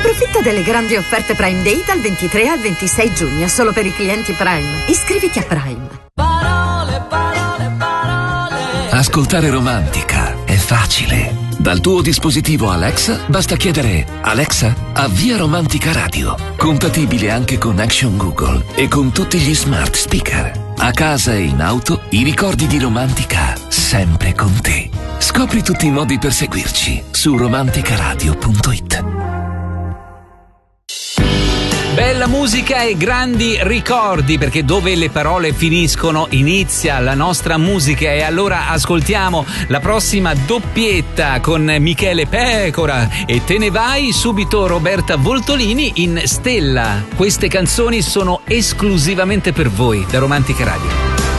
Approfitta delle grandi offerte Prime Day dal 23 al 26 giugno, solo per i clienti Prime. Iscriviti a Prime. Parole, parole, parole. Ascoltare Romantica è facile. Dal tuo dispositivo Alexa basta chiedere: Alexa, avvia Romantica Radio. Compatibile anche con Action Google e con tutti gli smart speaker. A casa e in auto, i ricordi di Romantica sempre con te. Scopri tutti i modi per seguirci su romanticaradio.it. Bella musica e grandi ricordi, perché dove le parole finiscono inizia la nostra musica. E allora ascoltiamo la prossima doppietta con Michele Pecora e Te ne vai, subito Roberta Voltolini in Stella. Queste canzoni sono esclusivamente per voi da Romantica Radio.